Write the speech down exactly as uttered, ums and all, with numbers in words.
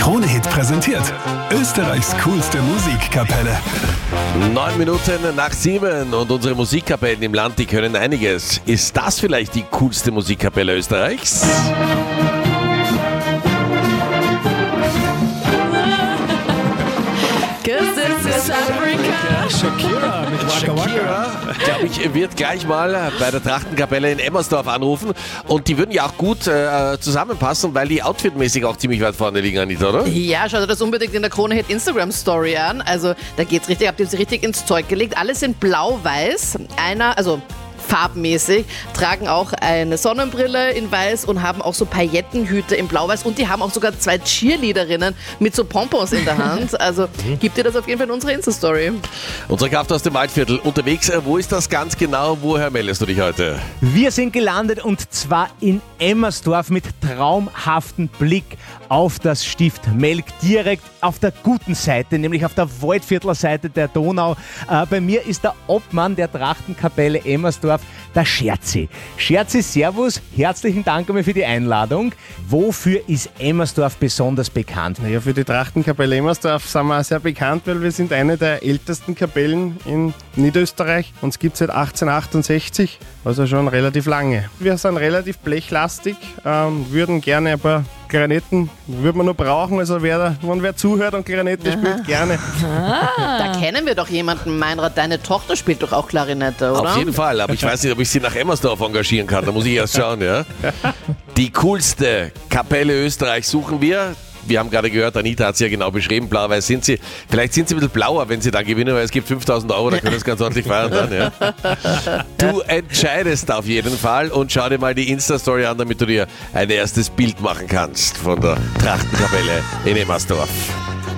Krone-Hit präsentiert Österreichs coolste Musikkapelle. Neun Minuten nach sieben und unsere Musikkapellen im Land, die können einiges. Ist das vielleicht die coolste Musikkapelle Österreichs? Shakira mit Waka Waka. Shakira, glaube ich, wird gleich mal bei der Trachtenkapelle in Emmersdorf anrufen. Und die würden ja auch gut äh, zusammenpassen, weil die outfitmäßig auch ziemlich weit vorne liegen, Anita, oder? Ja, schaut euch das unbedingt in der Krone-Hit Instagram-Story an. Also da geht's richtig, habt ihr sie richtig ins Zeug gelegt. Alle sind blau-weiß. Einer, also farbmäßig, tragen auch eine Sonnenbrille in weiß und haben auch so Paillettenhüte in blau-weiß und die haben auch sogar zwei Cheerleaderinnen mit so Pompons in der Hand. Also gebt ihr das auf jeden Fall in unsere Insta-Story. Unsere Kraft aus dem Waldviertel unterwegs. Wo ist das ganz genau? Woher meldest du dich heute? Wir sind gelandet und zwar in Emmersdorf mit traumhaftem Blick auf das Stift Melk, direkt auf der guten Seite, nämlich auf der Waldviertler Seite der Donau. Äh, bei mir ist der Obmann der Trachtenkapelle Emmersdorf, der Scherzi. Scherzi, servus, herzlichen Dank einmal für die Einladung. Wofür ist Emmersdorf besonders bekannt? Ja, für die Trachtenkapelle Emmersdorf sind wir auch sehr bekannt, weil wir sind eine der ältesten Kapellen in Niederösterreich. Uns gibt es seit achtzehnhundertachtundsechzig, also schon relativ lange. Wir sind relativ blechlastig, ähm, würden gerne ein paar Klarinetten, würden wir nur brauchen, also wer, wenn wer zuhört und Klarinette spielt, gerne. Da kennen wir doch jemanden, Meinrad, deine Tochter spielt doch auch Klarinette, oder? Auf jeden Fall, aber ich weiß nicht, ob ich sie nach Emmersdorf engagieren kann. Da muss ich erst schauen, ja. Die coolste Kapelle Österreichs suchen wir. Wir haben gerade gehört, Anita hat es ja genau beschrieben, blau-weiß sind sie. Vielleicht sind sie ein bisschen blauer, wenn sie dann gewinnen, weil es gibt fünftausend Euro, da können wir es ganz ordentlich feiern dann, ja. Du entscheidest auf jeden Fall und schau dir mal die Insta-Story an, damit du dir ein erstes Bild machen kannst von der Trachtenkapelle in Emmersdorf.